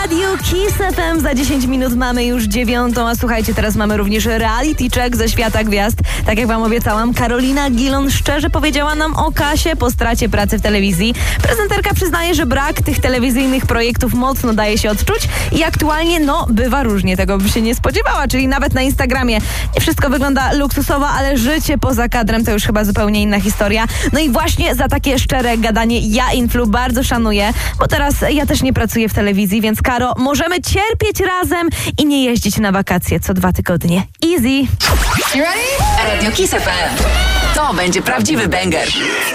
Radiu Kiss FM. Za 10 minut mamy już 9, a słuchajcie, teraz mamy również reality check ze świata gwiazd. Tak jak wam obiecałam, Karolina Gilon szczerze powiedziała nam o Kasie po stracie pracy w telewizji. Prezenterka przyznaje, że brak tych telewizyjnych projektów mocno daje się odczuć i aktualnie, bywa różnie, tego by się nie spodziewała, czyli nawet na Instagramie nie wszystko wygląda luksusowo, ale życie poza kadrem to już chyba zupełnie inna historia. No i właśnie za takie szczere gadanie ja Influ bardzo szanuję, bo teraz ja też nie pracuję w telewizji, więc Karo, możemy cierpieć razem i nie jeździć na wakacje co 2 tygodnie. Easy! Radio Kiss FM. To będzie prawdziwy banger.